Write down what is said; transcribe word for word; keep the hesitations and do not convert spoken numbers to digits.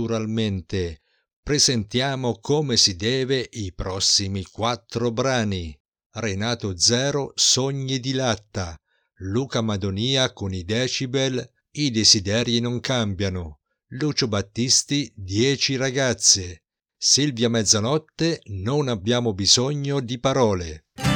naturalmente. Presentiamo come si deve i prossimi quattro brani. Renato Zero, Sogni di latta. Luca Madonia con i decibel, I desideri non cambiano. Lucio Battisti, Dieci ragazze. Silvia Mezzanotte, Non abbiamo bisogno di parole.